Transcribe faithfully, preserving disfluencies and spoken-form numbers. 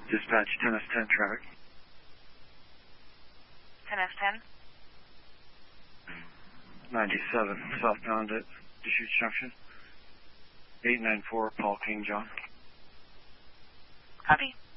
Dispatch ten S ten traffic. ten S ten. ninety-seven southbound at Deschutes Junction. eight nine four Paul King John. Copy.